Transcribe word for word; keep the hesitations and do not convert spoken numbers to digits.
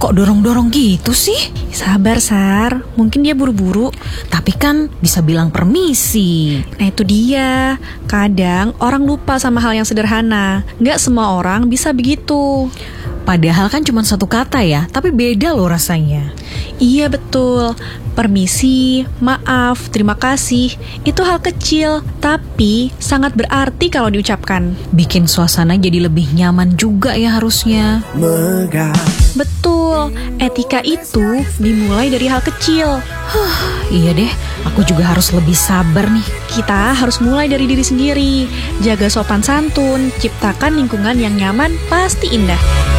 kok dorong-dorong gitu sih? Sabar, Sar. Mungkin dia buru-buru. Tapi kan bisa bilang permisi. Nah itu dia. Kadang orang lupa sama hal yang sederhana. Nggak semua orang bisa begitu. Padahal kan cuma satu kata ya, tapi beda loh rasanya. Iya betul. Permisi, maaf, terima kasih. Itu hal kecil, tapi sangat berarti kalau diucapkan. Bikin suasana jadi lebih nyaman juga ya harusnya. Megah. Betul, etika itu dimulai dari hal kecil. Huh, iya deh, aku juga harus lebih sabar nih. Kita harus mulai dari diri sendiri. Jaga sopan santun, ciptakan lingkungan yang nyaman, pasti indah.